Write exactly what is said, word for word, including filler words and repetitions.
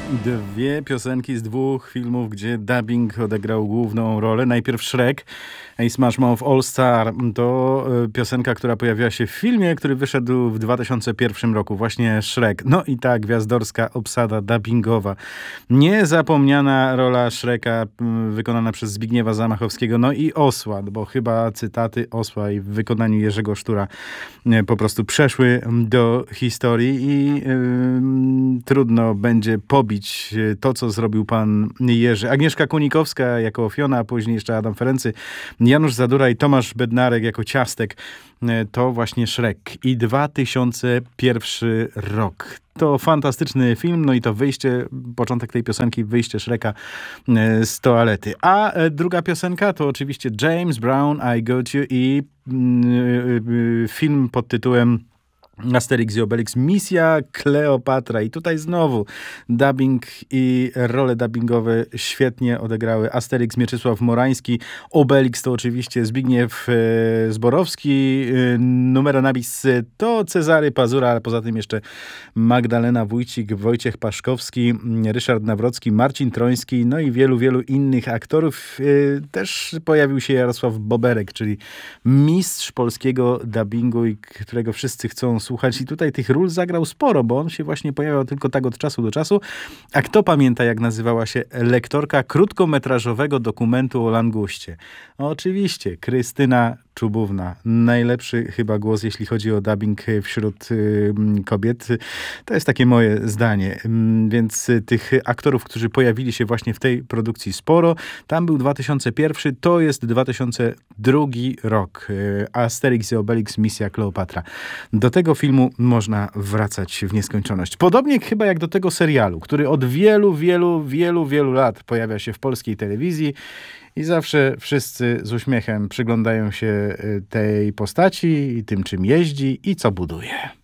Dwie piosenki z dwóch filmów, gdzie dubbing odegrał główną rolę. Najpierw Shrek, A Smash Mouth All Star. To piosenka, która pojawiła się w filmie, który wyszedł w dwa tysiące pierwszym roku. Właśnie Shrek. No i ta gwiazdorska obsada dubbingowa. Niezapomniana rola Shreka wykonana przez Zbigniewa Zamachowskiego. No i Osła, bo chyba cytaty Osła i w wykonaniu Jerzego Sztura po prostu przeszły do historii i yy, trudno będzie pobić to, co zrobił pan Jerzy. Agnieszka Kunikowska jako Fiona, a później jeszcze Adam Ferency, Janusz Zadura i Tomasz Bednarek jako Ciastek. To właśnie Shrek i dwa tysiące pierwszy rok. To fantastyczny film, no i to wyjście, początek tej piosenki, wyjście Shreka z toalety. A druga piosenka to oczywiście James Brown, I Got You i film pod tytułem Asterix i Obelix, Misja Kleopatra. I tutaj znowu dubbing i role dubbingowe świetnie odegrały Asterix Mieczysław Morański, Obelix to oczywiście Zbigniew e, Zborowski, e, Numera Nabis to Cezary Pazura, ale poza tym jeszcze Magdalena Wójcik, Wojciech Paszkowski, Ryszard Nawrocki, Marcin Troński, no i wielu, wielu innych aktorów. E, też pojawił się Jarosław Boberek, czyli mistrz polskiego dubbingu, i którego wszyscy chcą słuchać. I tutaj tych ról zagrał sporo, bo on się właśnie pojawiał tylko tak od czasu do czasu. A kto pamięta, jak nazywała się lektorka krótkometrażowego dokumentu o languście? Oczywiście, Krystyna Czubówna. Najlepszy chyba głos, jeśli chodzi o dubbing wśród y, kobiet. To jest takie moje zdanie. Więc y, tych aktorów, którzy pojawili się właśnie w tej produkcji sporo. Tam był dwa tysiące pierwszy, to jest dwa tysiące drugi rok. Y, Asterix i Obelix, Misja Kleopatra. Do tego filmu można wracać w nieskończoność. Podobnie chyba jak do tego serialu, który od wielu, wielu, wielu, wielu lat pojawia się w polskiej telewizji. I zawsze wszyscy z uśmiechem przyglądają się tej postaci i tym, czym jeździ i co buduje.